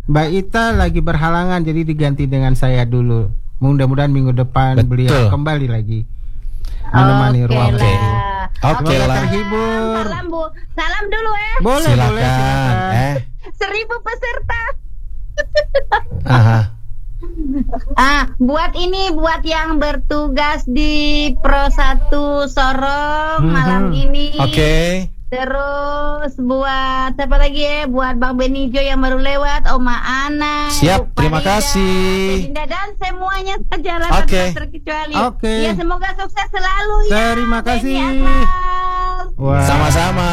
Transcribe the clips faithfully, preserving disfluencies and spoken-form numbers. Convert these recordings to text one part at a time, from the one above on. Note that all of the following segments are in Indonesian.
Mbak Ita lagi berhalangan, jadi diganti dengan saya dulu. Mudah-mudahan minggu depan Betul. beliau kembali lagi menemani Oke ruang lah. guru. Oke Semoga lah. terhibur. Salam Bu, salam dulu eh. Boleh, Silakan. boleh, silakan. Eh, Seribu peserta. aha. Ah, buat ini, buat yang bertugas di Pro satu Sorong Mhm. malam ini. Oke. Terus buat siapa lagi ya? Buat Bang Benijo yang baru lewat, Oma Ana. Siap, Bu terima Farida, kasih. Dinda, dan semuanya sejalan Oke. tanpa terkecuali. Oke. Ya, semoga sukses selalu ya. Terima kasih. Beni Akmal. Wah. Sama-sama.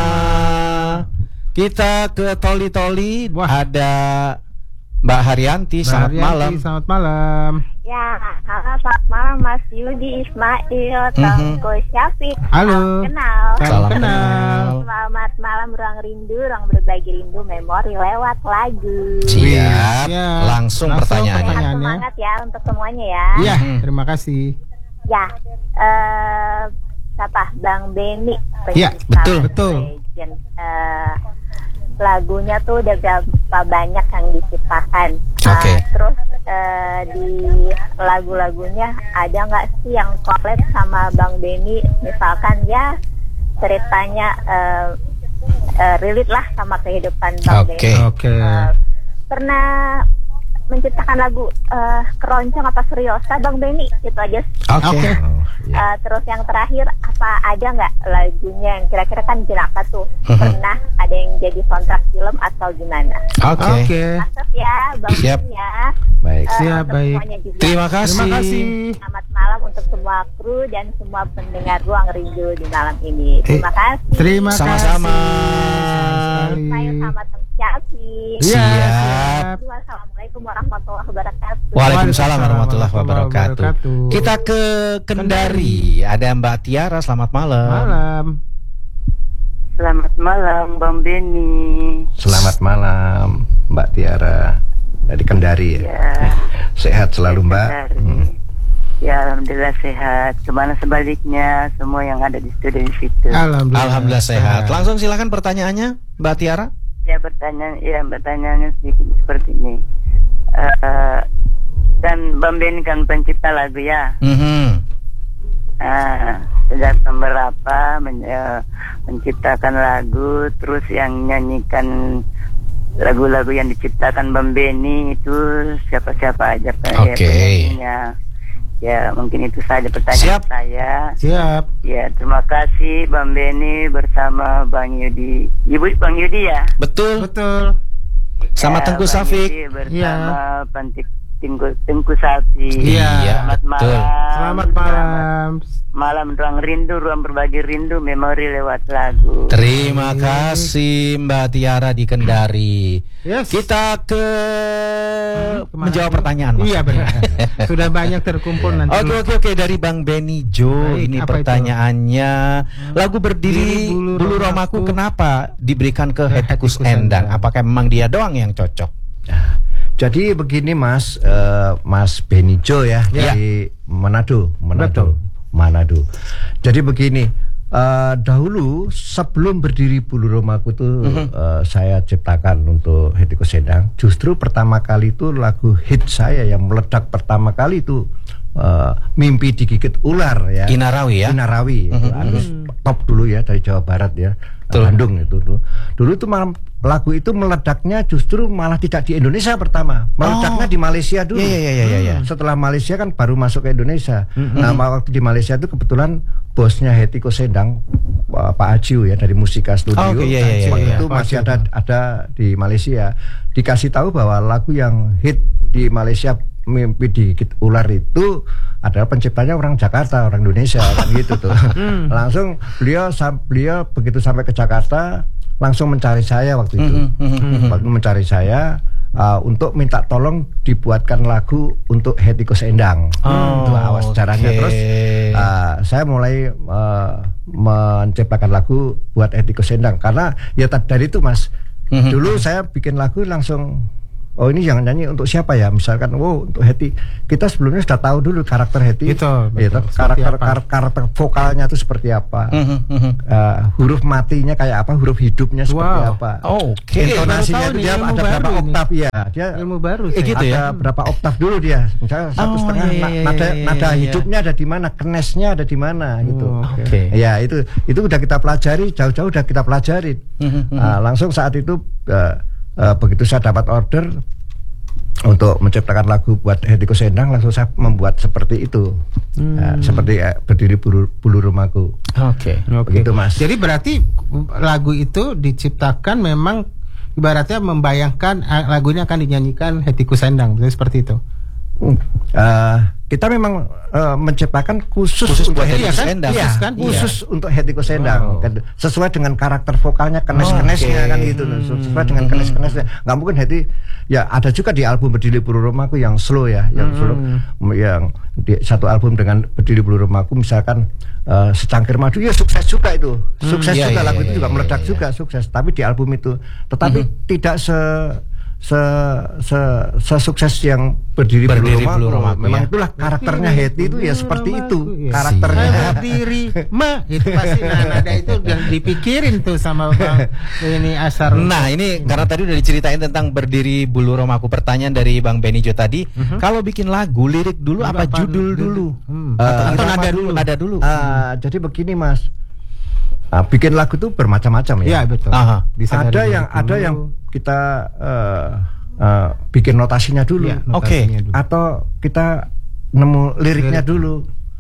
Kita ke Toli-Toli. Wah. Ada Mbak Haryanti. Mbak Selamat Haryanti, malam. Selamat malam. Ya, halo selamat malam Mas Yudi Ismail, Tongko Syafiq. Halo. Salam kenal. Salam Salam kenal. Selamat malam ruang rindu, ruang berbagi rindu, memori lewat lagu. Siap. Siap. Langsung Langsung pertanyaannya. pertanyaan. Semangat semangat ya untuk semuanya ya. Iya, Mhm. terima kasih. Ya, eh siapa? Bang Beni. Iya, pencipta betul, betul. legend. Eh, lagunya tuh udah berapa banyak yang diciptakan. Oke. Eh, terus eh, di lagu-lagunya ada nggak sih yang collab sama Bang Beni? Misalkan ya ceritanya eh, eh, relate lah sama kehidupan Bang Oke. Beni. Oke. Eh, pernah menciptakan lagu eh, keroncong apa seriosa Bang Beni? Itu aja. Oke. Oke. Eh, terus yang terakhir, apa ada nggak lagunya yang kira-kira kan Jenaka tuh Mhm. pernah ada yang jadi soundtrack film atau gimana? Oke. Oke. Akses ya Bang Siap. Beni ya. Baik. Eh, Siap, untuk baik. semuanya juga. Terima kasih. Terima kasih. Selamat malam untuk semua kru dan semua pendengar Ruang Rindu di malam ini. Terima kasih. Terima Sama-sama. kasih. Saya sama Syafiq. Iya, Siap. Wassalamualaikum warahmatullahi wabarakatuh. Waalaikumsalam warahmatullahi warahmatullahi wabarakatuh. wabarakatuh. Kita ke Kendari. Ada Mbak Tiara. Selamat malam. Malam. Selamat malam Bang Beni. Selamat malam Mbak Tiara dari Kendari ya. Ya, Sehat selalu Mbak. Kendari. Hmm. Ya alhamdulillah sehat. Kemana sebaliknya semua yang ada di studio di situ. Alhamdulillah. Alhamdulillah sehat. Langsung silakan pertanyaannya, Mbak Tiara. Ya pertanyaan, ya pertanyaannya sedikit seperti ini. Eh, dan Bang Beni kan pencipta lagu ya. Mhm. Ah, sejak tahun berapa men- eh, menciptakan lagu, terus yang nyanyikan lagu-lagu yang diciptakan Bang Beni itu siapa-siapa aja pe- Oke. penyanyinya. Ya mungkin itu saja pertanyaan Siap. saya. Siap. Ya terima kasih Bang Beni bersama Bang Yudi. Ibu Bang Yudi ya. Betul. Betul. Sama Ya, Tengku Bang Safik. Yudi bersama Pantik Tengku Tengku Safik. Iya. Selamat Betul. malam. Selamat malam. Malam ruang rindu, ruang berbagi rindu, memori lewat lagu. Terima kasih Mbak Tiara di Kendari. Yes. Kita ke Kemana menjawab tuh? pertanyaan, Mas. Iya benar. Sudah banyak terkumpul nanti. Oke oke oke dari Bang Beni Jo. Baik, Ini apa pertanyaannya. Lagu berdiri Diri Bulu Bulu Romaku. Romaku kenapa diberikan ke Ke Hettikus Hettikus Endang? Endang. Apakah memang dia doang yang cocok? Jadi begini Mas, eh, Mas Benijo ya, Ya. dari Manado, Manado, Betul. Manado. Jadi begini, eh, dahulu sebelum berdiri Bulu Romaku itu eh, saya ciptakan untuk Hettikus Endang. Justru pertama kali itu lagu hit saya yang meledak pertama kali itu eh, Mimpi Digigit Ular ya. Inarawi ya. Inarawi, itu harus top dulu ya dari Jawa Barat ya, Betul. Bandung itu dulu. Dulu itu malam lagu itu meledaknya justru malah tidak di Indonesia pertama, meledaknya Oh. di Malaysia dulu. Iya, iya, iya, iya, iya. Setelah Malaysia kan baru masuk ke Indonesia. Nah waktu di Malaysia itu kebetulan bosnya Hettikus Endang, uh, Pak Ajiu ya dari Musika Studio. Oh, oke, iya, iya, Waktu iya. itu Pak masih Ajiu. ada ada di Malaysia. Dikasih tahu bahwa lagu yang hit di Malaysia Mimpi Digigit Ular itu adalah penciptanya orang Jakarta, orang Indonesia kan gitu tuh. Langsung beliau sam- beliau begitu sampai ke Jakarta langsung mencari saya waktu itu. Waktu mencari saya uh, untuk minta tolong dibuatkan lagu untuk Hettikus Endang. Oh, Itu awal sejarahnya. oke. Terus uh, saya mulai uh, menciptakan lagu buat Hettikus Endang karena ya ta- dari itu Mas. Mhm. Dulu saya bikin lagu langsung oh ini yang nyanyi untuk siapa ya, misalkan oh untuk Hetty, kita sebelumnya sudah tahu dulu karakter Hetty, Betul, ya, betul. karakter, Seperti apa? karakter karakter vokalnya itu seperti apa, uh, huruf matinya kayak apa, huruf hidupnya seperti Wow. apa, Oke. intonasinya Baru tahu itu nih, dia ilmu ada baru berapa ini. oktav ya, dia Ilmu baru Eh, saya. gitu ya? ada berapa oktav dulu dia, misalnya satu Oh, setengah, iya, iya, na- iya, nada iya, nada iya. hidupnya ada di mana, kenesnya ada di mana gitu. Oh, oke. Oke. Ya itu itu udah kita pelajari, jauh-jauh udah kita pelajari. Mhm, Nah, langsung saat itu uh, uh, begitu saya dapat order untuk menciptakan lagu buat Hetty Koes Endang, langsung saya membuat seperti itu. Nah, seperti uh, berdiri bulu, bulu rumahku. Oke. Oke. Begitu, Mas. Jadi berarti lagu itu diciptakan memang ibaratnya membayangkan uh, lagu ini akan dinyanyikan Hetty Koes Endang, betul seperti itu. Uh, kita memang uh, menciptakan khusus, Khusus untuk buat Hetty Hetty Koes Koes Endang, Endang. iya, Khusus kan? khusus untuk Hetty Koes Endang, Wow. Kan, sesuai dengan karakter vokalnya, kenes-kenesnya Oke. kan gitu, sesuai dengan kenes-kenesnya. Nggak mungkin Hetty, ya ada juga di album Berdiri Bulu Rumahku yang slow ya, yang slow, yang di satu album dengan Berdiri Bulu Rumahku misalkan uh, Secangkir Madu, ya sukses juga itu, sukses iya, juga iya, lagu iya, itu juga iya, meledak iya. juga sukses, tapi di album itu, tetapi tidak se se se sesukses yang Berdiri, Berdiri Bulu Bulu Rumahku. Rumahku, Memang ya. itulah karakternya Hetty itu ya seperti itu Iya. karakternya. Saya berdiri, ma itu pasti nah, nada itu udah dipikirin tuh sama Bang ini Asar. Nah ini karena tadi udah diceritain tentang Berdiri Bulu Rumahku, pertanyaan dari Bang Benijo tadi, kalau bikin lagu lirik dulu Dulu apa apa judul dulu? dulu? Hmm. Atau, Eh, atau irama nada dulu. dulu? Nada dulu. Ah, jadi begini Mas, ah, bikin lagu itu bermacam-macam ya. Iya betul. Aha. Bisa Ada dari yang dulu. ada yang kita eh, eh, bikin notasinya dulu, Iya, Oke. notasinya dulu. atau kita nemu liriknya Lirik. dulu,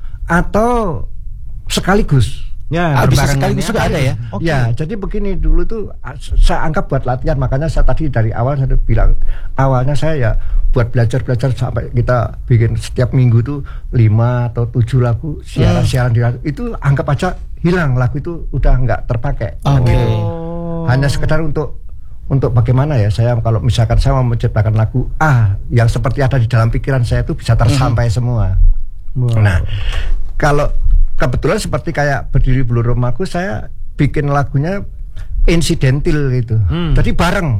atau sekaligus. Ya, Ah, bisa berbarengan sekaligus ya. juga ada ya? Oke. Ya, jadi begini dulu tuh ah, saya anggap buat latihan, makanya saya tadi dari awal saya bilang awalnya saya ya buat belajar-belajar sampai kita bikin setiap minggu tuh lima atau tujuh lagu siaran-siaran di radio. Itu anggap aja hilang, lagu itu udah nggak terpakai. Oke. Gitu. Hanya sekedar untuk untuk bagaimana ya saya kalau misalkan saya mau menciptakan lagu A yang seperti ada di dalam pikiran saya itu bisa tersampai semua. Wow. Nah, kalau kebetulan seperti kayak Berdiri Bulu Rumahku, saya bikin lagunya insidental gitu. Hmm. Jadi bareng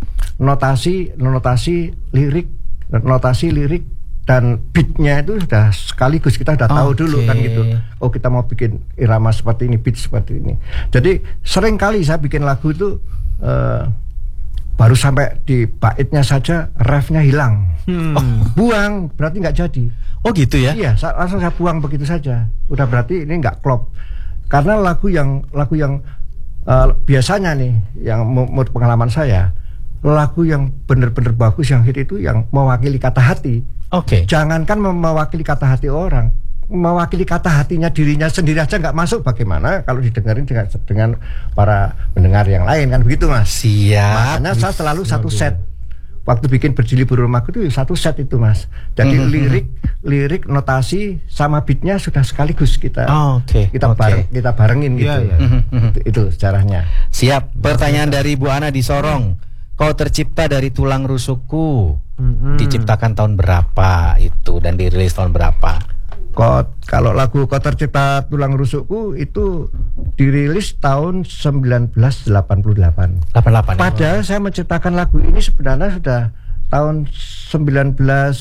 notasi, notasi lirik, notasi lirik dan beatnya itu sudah sekaligus kita sudah tahu Oke. dulu kan gitu. Oh kita mau bikin irama seperti ini, beat seperti ini. Jadi sering kali saya bikin lagu itu eh, baru sampai di baitnya saja refnya hilang. Hmm. Oh, buang berarti nggak jadi. Oh gitu ya? Iya, sa- langsung saya buang begitu saja. Udah berarti ini nggak klop. Karena lagu yang lagu yang uh, biasanya nih, yang menurut pengalaman saya, lagu yang benar-benar bagus yang hit itu yang mewakili kata hati. Oke. Jangankan mem- mewakili kata hati orang, mewakili kata hatinya dirinya sendiri aja nggak masuk. Bagaimana kalau didengarin dengan dengan para pendengar yang lain kan begitu Mas? Siap. Makanya saya selalu satu set. Waktu bikin Berdiri Bulu Rumahku itu satu set itu Mas. Jadi Mhm. lirik, lirik, notasi sama beatnya sudah sekaligus kita. Oh, oke, Kita oke. bareng, kita barengin gitu. Iya, iya. Itu, itu caranya. Siap. Pertanyaan dari Bu Ana di Sorong. Kau tercipta dari tulang rusukku. Mm-mm. Diciptakan tahun berapa itu dan dirilis tahun berapa? Kok kalau lagu Kau Tercipta Tulang Rusukku itu dirilis tahun sembilan belas delapan puluh delapan. delapan puluh delapan. ya? Padahal saya menciptakan lagu ini sebenarnya sudah tahun sembilan belas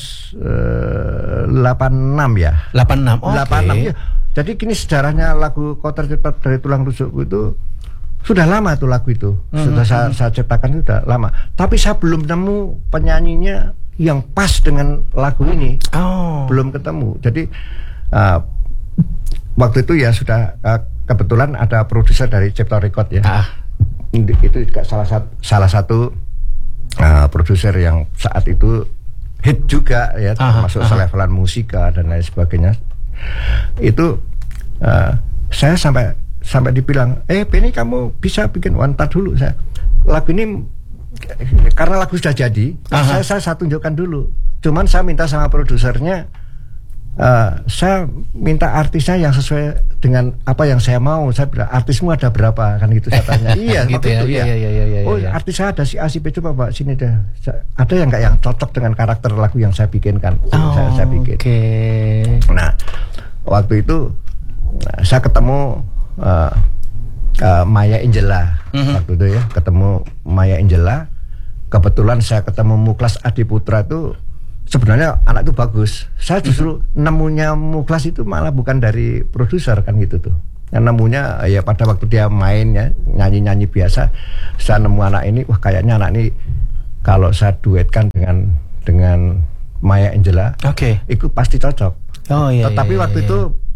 delapan puluh enam ya. delapan puluh enam. Oke. delapan puluh enam ya. Jadi kini sejarahnya lagu Kau Tercipta dari Tulang Rusukku itu sudah lama tuh lagu itu. Sudah saya, saya ciptakan itu sudah lama. Tapi saya belum nemu penyanyinya yang pas dengan lagu ini. Oh. Belum ketemu. Jadi uh, waktu itu ya sudah uh, kebetulan ada produser dari Cipta Record ya. Ah. Itu juga salah satu salah satu uh, produser yang saat itu hit juga ya, Aha, termasuk aha. selevelan musika dan lain sebagainya. Itu uh, saya sampai sampai dibilang, eh Benny kamu bisa bikin wanita dulu. Saya lagu ini karena lagu sudah jadi, Aha. saya, saya saya tunjukkan dulu. Cuman saya minta sama produsernya, uh, saya minta artisnya yang sesuai dengan apa yang saya mau. Saya bilang artismu ada berapa kan gitu saya tanya. Iya Gitu waktu ya, itu iya, ya. iya, iya, iya, Oh iya. artis saya ada si A si B, coba Pak sini deh. Saya- Ada yang nggak yang cocok dengan karakter lagu yang saya bikinkan? Oh, saya, saya bikin. Oke. Nah waktu itu nah, saya ketemu uh, uh, Maya Angela. Mhm. Waktu itu ya ketemu Maya Angela. kebetulan saya ketemu Muklas Adiputra itu sebenarnya anak itu bagus. Saya justru nemunya Muklas itu malah bukan dari produser kan gitu tuh. Yang nemunya ya pada waktu dia main ya nyanyi-nyanyi biasa, saya nemu anak ini, wah kayaknya anak ini kalau saya duetkan dengan dengan Maya Angelou, Oke. Okay. itu pasti cocok. Oh iya. Tetapi iya, waktu iya. itu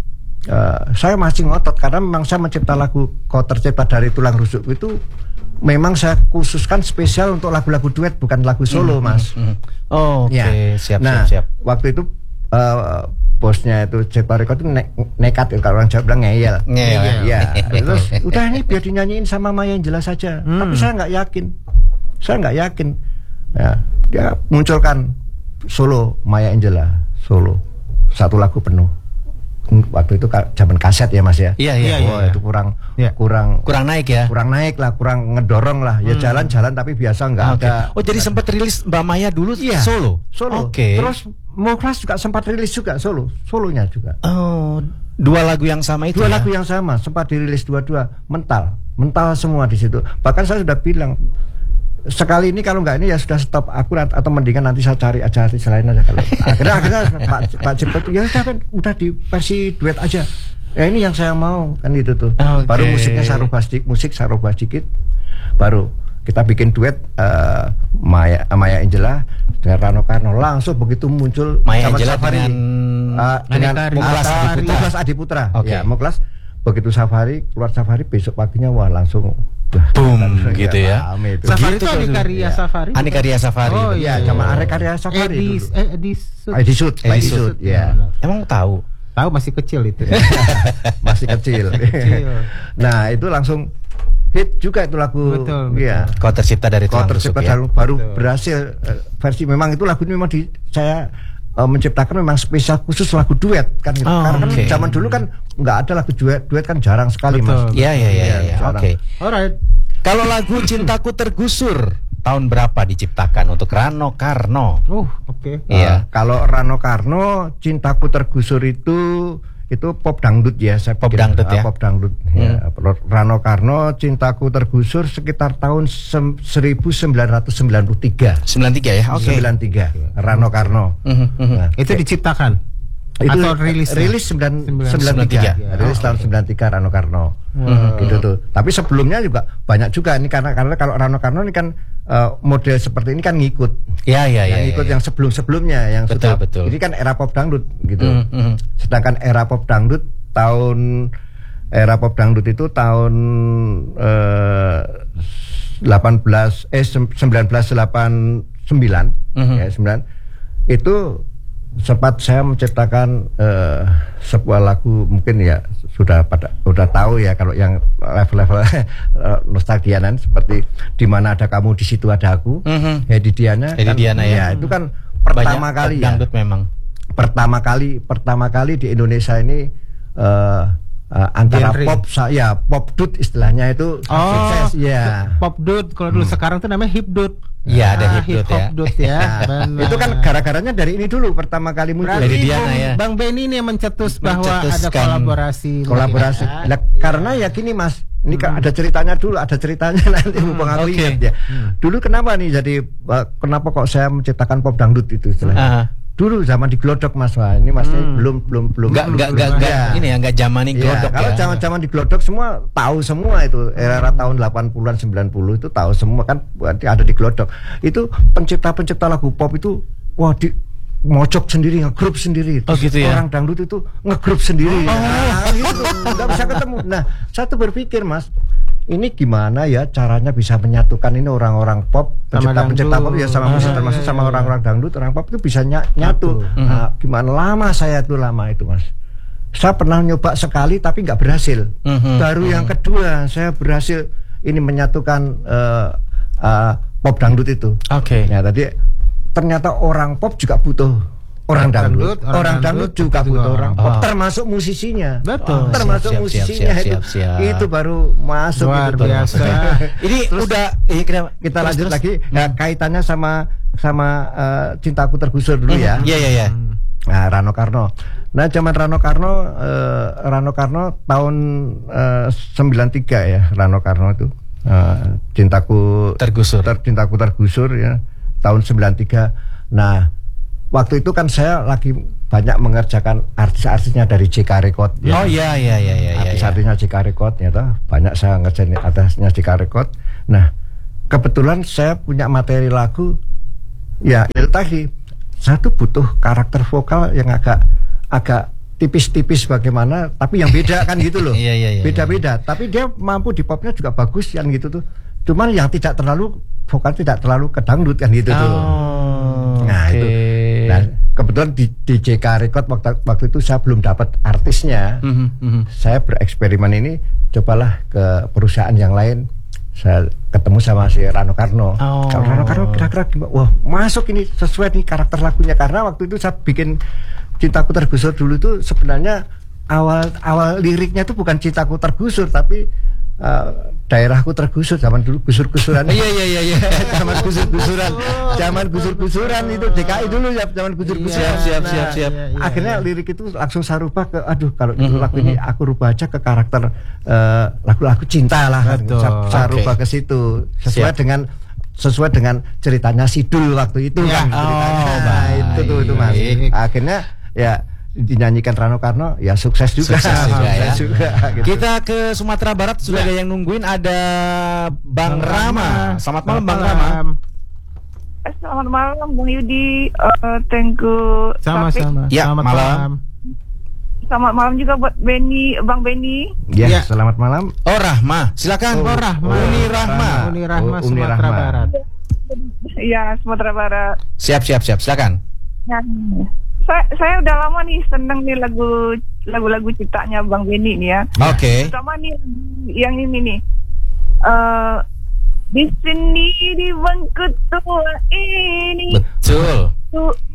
uh, saya masih ngotot karena memang saya mencipta lagu Kau Tercipta Dari Tulang Rusukku itu memang saya khususkan spesial untuk lagu-lagu duet, bukan lagu solo, Mas. Oh, oke, okay. Ya. siap, Nah, siap, siap. waktu itu uh, bosnya itu Jepang Record itu ne nekat, kalau orang Jawa bilang ngeyel. Ngeyel. Ya, terus udah nih biar dinyanyiin sama Maya Angelou saja. Hmm. Tapi saya nggak yakin, saya nggak yakin. Ya, dia munculkan solo Maya Angelou, solo satu lagu penuh. Waktu itu ka zaman kaset ya Mas ya. Iya, iya, Wah, iya. itu kurang Iya. kurang Kurang naik ya. kurang naik lah, kurang ngedorong lah. Ya jalan-jalan tapi biasa nggak Oke. ada. Oh, jadi sempat rilis Mbak Maya dulu Iya, solo. Solo. Oke. Terus Muklas juga sempat rilis juga solo, solonya juga. Oh, dua lagu yang sama itu. Dua ya? lagu yang sama sempat dirilis dua-dua, mental, mental semua di situ. Bahkan saya sudah bilang sekali ini kalau nggak ini ya sudah stop akurat atau mendingan nanti saya cari aja artis lain aja kalau akhirnya akhirnya Pak Pak Cipto ya udah kan udah di versi duet aja. Ya ini yang saya mau kan itu tuh. Okay. Baru musiknya saya rubah sedikit, musik saya rubah sedikit, baru kita bikin duet uh, Maya Maya Angelou dengan Rano Karno. Langsung begitu muncul Maya sama Angelou Safari dengan, uh, dengan Aneka Muklas Adi- Adiputra. Muklas Adiputra. Oke. Ya, Muklas begitu Safari keluar Safari besok paginya wah langsung Boom, gitu ya. Rame itu. Safari Gitu itu tuh, Anika Ria ya. Safari. Anika Ria Safari. Oh, betul. Iya, iya. sama Arek Karya Safari Edis, dulu. eh, Edisut. Edisut, Pak Edisut, Edisut, ya. Emang tahu? Tahu masih kecil itu. Masih kecil. Kecil. Nah, itu langsung hit juga itu lagu. Betul, Iya. Kau Tercipta Dari Kau Tulang Tercipta Rusuk ya. Dari- baru Betul. berhasil eh, versi memang itu lagu ini memang di saya eh, menciptakan memang spesial khusus lagu duet kan gitu. Oh, Karena kan oke. zaman dulu kan nggak ada lagu duet, duet kan jarang sekali, Betul. Mas. Iya, iya, iya, Iya, iya. jarang. Oke. Alright. Kalau lagu Cintaku Tergusur tahun berapa diciptakan untuk Rano Karno? Uh, oke. Iya. Uh, kalau Rano Karno Cintaku Tergusur itu itu pop dangdut ya saya Pop pikir. dangdut Ah, ya? pop dangdut ya. Rano Karno Cintaku Tergusur sekitar tahun sem- seribu sembilan ratus sembilan puluh tiga. sembilan tiga ya. Oke. sembilan puluh tiga Rano Karno. Mhm, mhm. Nah, Itu diciptakan. itu atau rilis rilis sembilan sembilan- sembilan tiga sembilan tiga. rilis Oh, tahun oke. sembilan tiga Rano Karno. Gitu tuh. Tapi sebelumnya juga banyak juga ini karena karena kalau Rano Karno ini kan uh, model seperti ini kan ngikut. Ya, ya, ya. yang ya, ikut ya. yang sebelum-sebelumnya yang Betul, sudah betul. ini kan era pop dangdut gitu. Mm, mm. Sedangkan era pop dangdut tahun era pop dangdut itu tahun eh, delapan belas eh sem- sembilan belas delapan puluh sembilan Mhm. ya sembilan itu sempat saya menciptakan eh, sebuah lagu mungkin ya sudah pada sudah tahu ya kalau yang level-level nostalgianan seperti di mana ada kamu di situ ada aku. Mhm. Hedi Diana Hedi kan, Diana ya. itu kan pertama Banyak kali pop ya dangdut memang. pertama kali pertama kali di Indonesia ini eh, eh, antara Genre. pop sa- ya pop dut istilahnya itu Oh, sukses ya. Pop dude. Kalau dulu sekarang tuh namanya hip dude. Iya, ada Ah, hip dude hip-hop ya. dude ya. Benar. Itu kan gara-garanya dari ini dulu pertama kali muncul. Berarti Hedi Diana Bang- ya. Bang Benny ini yang mencetus bahwa ada Mencetuskan kolaborasi. Kolaborasi. Ya. Lah, karena ya gini Mas, ini kan ada ceritanya dulu, ada ceritanya nanti mumpung aku oke. ingat ya. Dulu kenapa nih jadi eh, kenapa kok saya menciptakan pop dangdut itu istilahnya? Ah. Dulu zaman di Glodok Mas, wah ini Masnya belum belum belum Enggak enggak enggak belum- enggak ya. ini ya enggak zamani Iya, Glodok kalau ya. zaman-zaman di Glodok semua tahu semua itu era tahun delapan puluhan sembilan puluh itu tahu semua kan berarti ada di Glodok. Itu pencipta-pencipta lagu pop itu wah di mojok sendiri, ngegrup sendiri. Oh, gitu ya? Orang dangdut itu ngegrup sendiri. Nah, gitu. Nggak bisa ketemu. Nah, saya tuh berpikir Mas, ini gimana ya caranya bisa menyatukan ini orang-orang pop, Sama pencipta-pencipta pop dangdut. ya sama musik Ah, termasuk iya, sama iya. orang-orang dangdut, orang pop itu bisa ny- nyatu. Nah, gimana lama saya tuh lama itu Mas. Saya pernah nyoba sekali tapi nggak berhasil. Mhm. Baru yang kedua saya berhasil ini menyatukan eh, eh, pop dangdut itu. Oke. Ya tadi ternyata orang pop juga butuh orang dangdut, Dangdut, orang orang dangdut dangdut juga juga butuh orang pop, Oh. termasuk musisinya. Betul. Oh, termasuk Siap, siap, musisinya siap, itu. siap, siap. Itu baru masuk Luar itu, Bang. biasa. Ini udah eh, kenapa? Kita Terus, lanjut terus. lagi nah, kaitannya sama sama eh, Cintaku Tergusur dulu ya. Iya iya iya. Nah, Rano Karno. Nah, zaman Rano Karno eh, Rano Karno tahun eh, sembilan tiga ya, Rano Karno itu. uh, cintaku Tergusur. ter, cintaku tergusur ya tahun sembilan tiga. Nah waktu itu kan saya lagi banyak mengerjakan artis-artisnya dari J K Record ya. Oh iya iya iya iya. Artis-artisnya J K Record ya toh. Banyak saya ngerjain artisnya J K Record. Nah kebetulan saya punya materi lagu ya itu tadi. Saya tuh butuh karakter vokal yang agak agak tipis-tipis bagaimana, tapi yang beda kan gitu loh. Iya, iya, iya, beda-beda. Tapi dia mampu di popnya juga bagus yang gitu tuh. Cuman yang tidak terlalu vokal tidak terlalu kedangdut kan gitu tuh. Oh, Nah okay. itu. Nah kebetulan di, di J K Record waktu, waktu itu saya belum dapat artisnya. Mhm, mhm. Saya bereksperimen ini, cobalah ke perusahaan yang lain. Saya ketemu sama si Rano Karno. Oh. Kalau Rano Karno kira-kira gimana? Wah masuk ini sesuai nih karakter lagunya. Karena waktu itu saya bikin Cintaku Tergusur dulu itu sebenarnya awal awal liriknya itu bukan cintaku tergusur tapi uh, daerahku tergusur zaman dulu gusur-gusuran. Iya iya iya iya. Zaman gusur-gusuran. Zaman gusur-gusuran itu D K I dulu ya zaman gusur-gusuran. Siap siap siap siap. Iya, iya, Akhirnya iya. lirik itu langsung saya rubah ke aduh kalau itu Mhm, lagu ini aku rubah aja ke karakter uh, lagu-lagu cinta lah. Betul. Saya, saya Oke. rubah ke situ sesuai Siap. dengan sesuai dengan ceritanya Sidul waktu itu Ya. kan ceritanya. Oh, Nah, itu tuh itu Mas. baik. Akhirnya ya dinyanyikan Rano Karno ya sukses juga. Sukses juga ya. Sukses juga, gitu. Kita ke Sumatera Barat sudah ada yang nungguin, ada Bang Rama. Selamat malam Bang Rama. Selamat malam Bang Yudi, uh, thank you. Sama-sama. Ya, Selamat malam. malam. Selamat malam juga buat Benny, Bang Benny. Ya, Ya. selamat malam. Oh Rahma, silakan. Oh, Rahma. Uni Rahma. Uni Rahma Oh, Uni Sumatera Rahma. Barat. Iya, Sumatera Barat. Siap siap siap, silakan. Nah, saya, saya udah lama nih seneng nih lagu lagu-lagu ciptanya Bang Benny nih ya. Oke. Terutama nih yang ini nih. Eh di sini di bangku tua ini Betul. tu-